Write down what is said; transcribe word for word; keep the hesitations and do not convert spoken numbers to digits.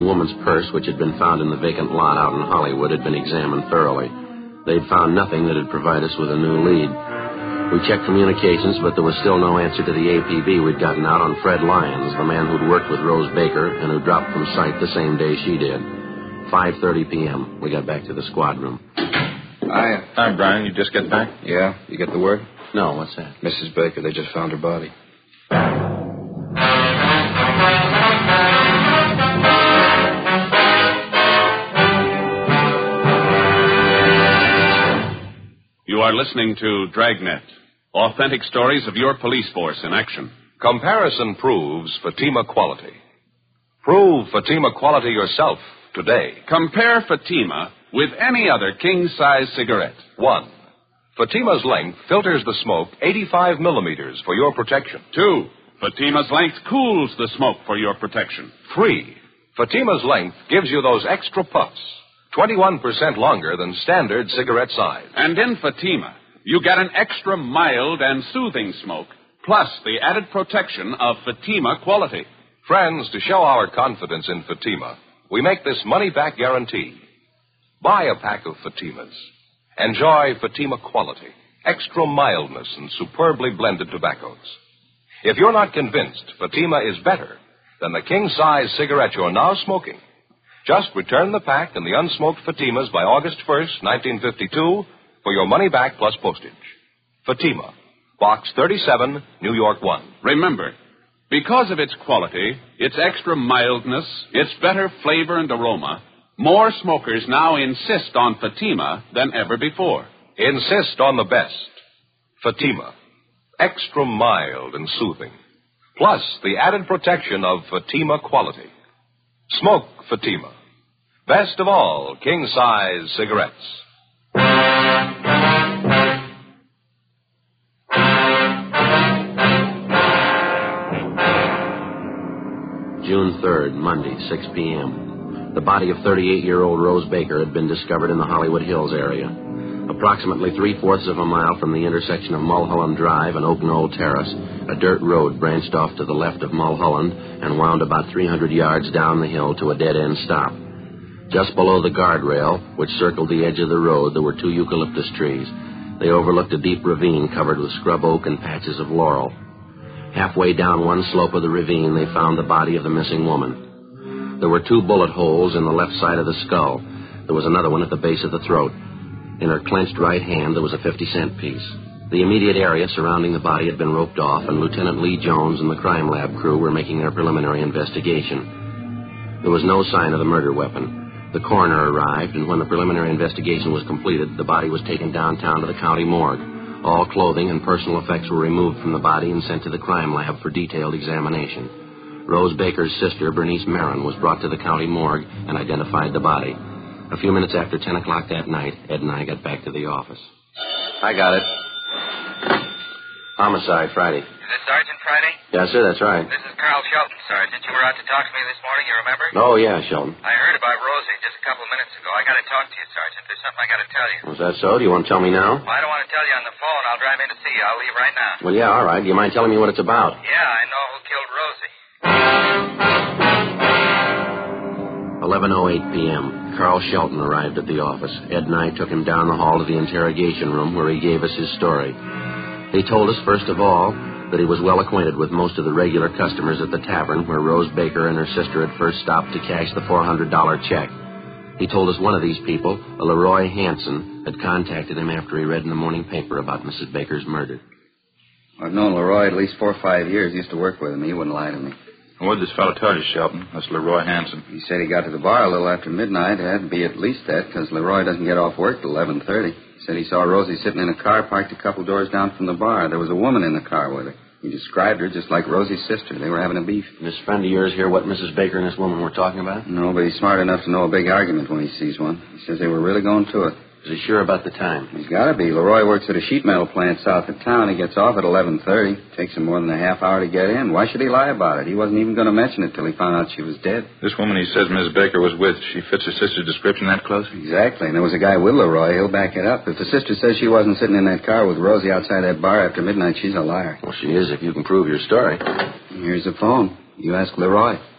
woman's purse, which had been found in the vacant lot out in Hollywood, had been examined thoroughly. They'd found nothing that would provide us with a new lead. We checked communications, but there was still no answer to the A P B we'd gotten out on Fred Lyons, the man who'd worked with Rose Baker and who dropped from sight the same day she did. five thirty p.m. We got back to the squad room. Hi. Hi, Brian. You just get back? Yeah. You get the word? No, what's that? Missus Baker, they just found her body. You are listening to Dragnet, authentic stories of your police force in action. Comparison proves Fatima quality. Prove Fatima quality yourself today. Compare Fatima with any other king-size cigarette. One, Fatima's length filters the smoke eighty-five millimeters for your protection. Two, Fatima's length cools the smoke for your protection. Three, Fatima's length gives you those extra puffs, twenty-one percent longer than standard cigarette size. And in Fatima, you get an extra mild and soothing smoke, plus the added protection of Fatima quality. Friends, to show our confidence in Fatima, we make this money-back guarantee. Buy a pack of Fatimas. Enjoy Fatima quality, extra mildness, and superbly blended tobaccos. If you're not convinced Fatima is better than the king-size cigarette you're now smoking, just return the pack and the unsmoked Fatimas by August first, nineteen fifty-two, for your money back plus postage. Fatima, Box thirty-seven, New York one. Remember, because of its quality, its extra mildness, its better flavor and aroma, more smokers now insist on Fatima than ever before. Insist on the best. Fatima, extra mild and soothing, plus the added protection of Fatima quality. Smoke Fatima. Best of all, king-size cigarettes. June third, Monday, six p.m. The body of thirty-eight-year-old Rose Baker had been discovered in the Hollywood Hills area. Approximately three-fourths of a mile from the intersection of Mulholland Drive and Oak Knoll Terrace, a dirt road branched off to the left of Mulholland and wound about three hundred yards down the hill to a dead-end stop. Just below the guardrail, which circled the edge of the road, there were two eucalyptus trees. They overlooked a deep ravine covered with scrub oak and patches of laurel. Halfway down one slope of the ravine, they found the body of the missing woman. There were two bullet holes in the left side of the skull. There was another one at the base of the throat. In her clenched right hand, there was a fifty-cent piece. The immediate area surrounding the body had been roped off, and Lieutenant Lee Jones and the crime lab crew were making their preliminary investigation. There was no sign of the murder weapon. The coroner arrived, and when the preliminary investigation was completed, the body was taken downtown to the county morgue. All clothing and personal effects were removed from the body and sent to the crime lab for detailed examination. Rose Baker's sister, Bernice Marin, was brought to the county morgue and identified the body. A few minutes after ten o'clock that night, Ed and I got back to the office. I got it. Homicide, Friday. Is this Sergeant Friday? Yes, sir, that's right. This is Carl Shelton, Sergeant. You were out to talk to me this morning, you remember? Oh, yeah, Shelton. I heard about Rosie just a couple minutes ago. I got to talk to you, Sergeant. There's something I got to tell you. Was that so? Do you want to tell me now? Well, I don't want to tell you on the phone. I'll drive in to see you. I'll leave right now. Well, yeah, all right. Do you mind telling me what it's about? Yeah, I know who killed Rosie. eleven oh eight p.m. Carl Shelton arrived at the office. Ed and I took him down the hall to the interrogation room where he gave us his story. He told us, first of all, that he was well acquainted with most of the regular customers at the tavern where Rose Baker and her sister had first stopped to cash the four hundred dollars check. He told us one of these people, a Leroy Hansen, had contacted him after he read in the morning paper about Missus Baker's murder. I've known Leroy at least four or five years. He used to work with him. He wouldn't lie to me. What did this fellow tell you, Shelton? That's Leroy Hansen. He said he got to the bar a little after midnight. It had to be at least that, because Leroy doesn't get off work till eleven thirty. He said he saw Rosie sitting in a car parked a couple doors down from the bar. There was a woman in the car with her. He described her just like Rosie's sister. They were having a beef. Did this friend of yours hear what Missus Baker and this woman were talking about? No, but he's smart enough to know a big argument when he sees one. He says they were really going to it. Is he sure about the time? He's got to be. Leroy works at a sheet metal plant south of town. He gets off at eleven thirty. Takes him more than a half hour to get in. Why should he lie about it? He wasn't even going to mention it till he found out she was dead. This woman he says Miss Baker was with, she fits her sister's description that close? Exactly. And there was a guy with Leroy. He'll back it up. If the sister says she wasn't sitting in that car with Rosie outside that bar after midnight, she's a liar. Well, she is if you can prove your story. Here's the phone. You ask Leroy.